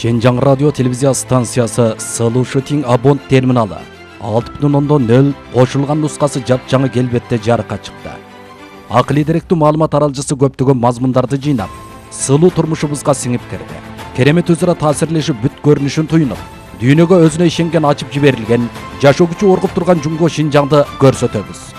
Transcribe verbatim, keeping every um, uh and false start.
Шенжаң радио телевизия станциясы Сылуу Шытиң Абонт терминалы алты бүтүн ондон нөл кошулган нускасы жапжаңы келбетте жарыкка чыкты. Акылый деректүү маалымат аралжысы көптөгөн мазмундарды жыйнап, сылуу турмушубузга сиңип кирди. Керемет өзара таасирлешип бүт көрүнүшүн туйнуп, дүйнөгө өзүнө ишенген ачып жиберилген, жашоо күчү оргуп турган жумго Шинжаңды көрсөтөбүз.